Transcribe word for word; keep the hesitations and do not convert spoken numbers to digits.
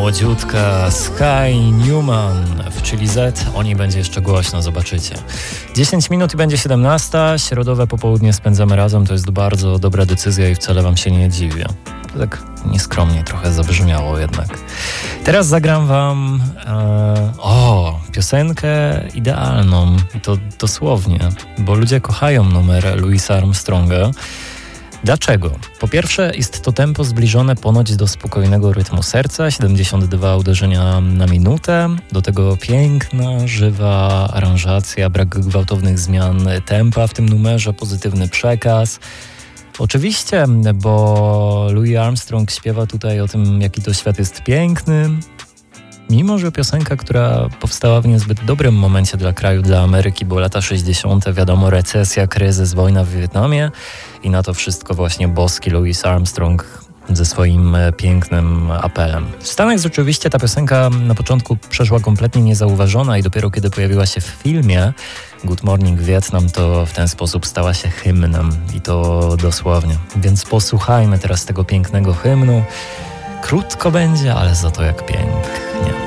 młodziutka Sky Newman w Chili Z. O niej będzie jeszcze głośno, zobaczycie. dziesięć minut i będzie siedemnasta. Środowe popołudnie spędzamy razem. To jest bardzo dobra decyzja i wcale wam się nie dziwię. To tak nieskromnie trochę zabrzmiało jednak. Teraz zagram wam e, o, piosenkę idealną. I to dosłownie, bo ludzie kochają numer Louisa Armstronga. Dlaczego? Po pierwsze, jest to tempo zbliżone ponoć do spokojnego rytmu serca, siedemdziesiąt dwa uderzenia na minutę, do tego piękna, żywa aranżacja, brak gwałtownych zmian tempa w tym numerze, pozytywny przekaz. Oczywiście, bo Louis Armstrong śpiewa tutaj o tym, jaki to świat jest piękny, mimo że piosenka, która powstała w niezbyt dobrym momencie dla kraju, dla Ameryki, bo lata sześćdziesiąte, wiadomo, recesja, kryzys, wojna w Wietnamie i na to wszystko właśnie boski Louis Armstrong ze swoim pięknym apelem. W Stanach rzeczywiście ta piosenka na początku przeszła kompletnie niezauważona i dopiero kiedy pojawiła się w filmie Good Morning Vietnam, to w ten sposób stała się hymnem i to dosłownie. Więc posłuchajmy teraz tego pięknego hymnu. Krótko będzie, ale za to jak pięknie.